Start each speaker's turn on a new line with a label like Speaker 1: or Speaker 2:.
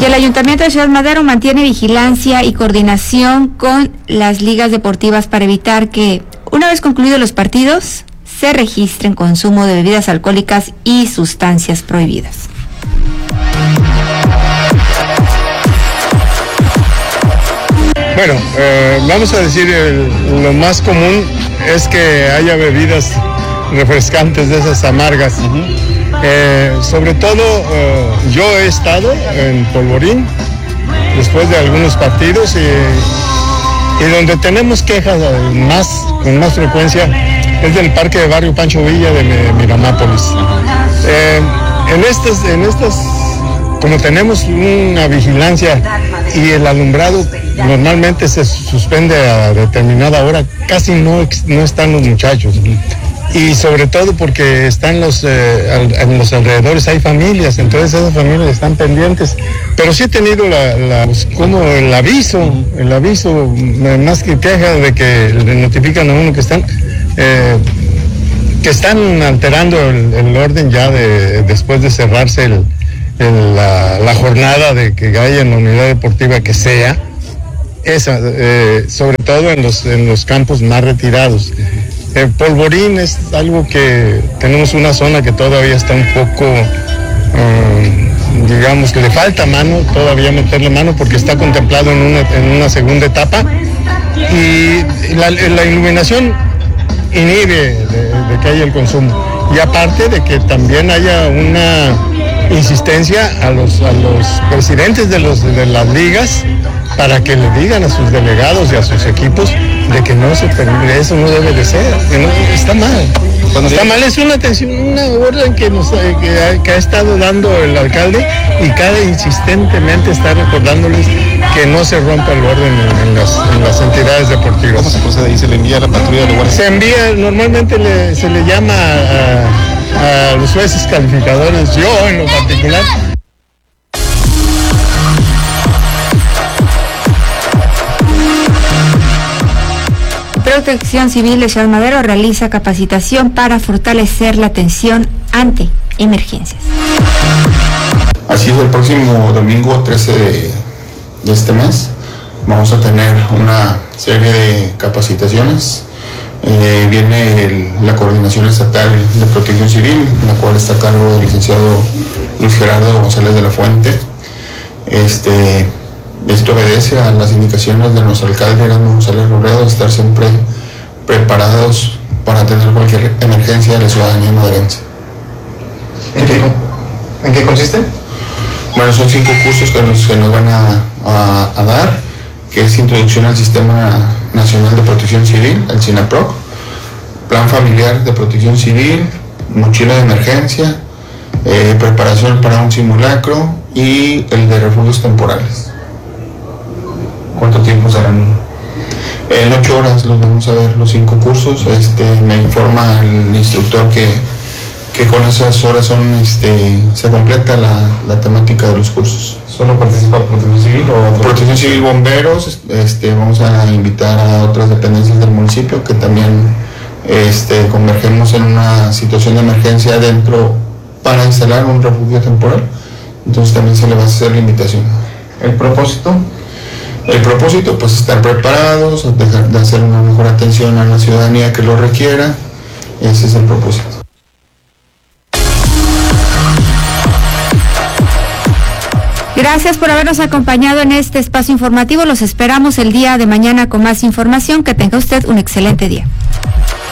Speaker 1: Y el Ayuntamiento de Ciudad Madero mantiene vigilancia y coordinación con las ligas deportivas para evitar que, una vez concluidos los partidos, se registren consumo de bebidas alcohólicas y sustancias prohibidas.
Speaker 2: Bueno, vamos a decir, lo más común es que haya bebidas refrescantes de esas amargas. Sobre todo, yo he estado en Polvorín después de algunos partidos y donde tenemos quejas con más frecuencia es del parque de barrio Pancho Villa de Miramápolis. En estas, como tenemos una vigilancia y el alumbrado normalmente se suspende a determinada hora, casi no están los muchachos. Y sobre todo porque están en los alrededores hay familias, entonces esas familias están pendientes. Pero sí he tenido como el aviso, más que queja de que le notifican a uno que están alterando el orden ya después de cerrarse la jornada de que haya en la unidad deportiva que sea, sobre todo en los campos más retirados. Polvorín es algo que tenemos una zona que todavía está un poco, digamos que le falta todavía meterle mano porque está contemplado en una segunda etapa y la iluminación inhibe de que haya el consumo y aparte de que también haya una insistencia a los presidentes de las ligas para que le digan a sus delegados y a sus equipos de que no se permite, eso no debe de ser, que no, está mal. Está mal, es una orden que ha estado dando el alcalde y insistentemente está recordándoles que no se rompa el orden en las entidades deportivas.
Speaker 3: ¿Cómo se procede ahí? ¿Se le envía a la patrulla de guardia?
Speaker 2: Se envía, normalmente se le llama a los jueces calificadores, yo en lo particular.
Speaker 1: Protección Civil de Ciudad Madero realiza capacitación para fortalecer la atención ante emergencias.
Speaker 4: Así es, el próximo domingo 13 de este mes vamos a tener una serie de capacitaciones. Viene la Coordinación Estatal de Protección Civil, en la cual está a cargo del licenciado Luis Gerardo González de la Fuente. Esto obedece a las indicaciones de nuestro alcalde Erasmo González Robledo de estar siempre preparados para atender cualquier emergencia de la ciudadanía maderense.
Speaker 3: ¿En qué consiste?
Speaker 4: Bueno, son 5 cursos que nos van a dar, que es Introducción al Sistema Nacional de Protección Civil, el SINAPROC, Plan Familiar de Protección Civil, Mochila de Emergencia, Preparación para un Simulacro y el de Refugios Temporales.
Speaker 3: ¿Cuánto tiempo serán?
Speaker 4: En 8 horas los vamos a ver los 5 cursos. Me informa el instructor que con esas horas se completa la temática de los cursos.
Speaker 3: ¿Solo participa Protección Civil o
Speaker 4: Protección Civil, bomberos? Vamos a invitar a otras dependencias del municipio que también convergemos en una situación de emergencia dentro para instalar un refugio temporal. Entonces también se le va a hacer la invitación.
Speaker 3: ¿El propósito?
Speaker 4: El propósito, pues, estar preparados, de hacer una mejor atención a la ciudadanía que lo requiera. Ese es el propósito.
Speaker 1: Gracias por habernos acompañado en este espacio informativo. Los esperamos el día de mañana con más información. Que tenga usted un excelente día.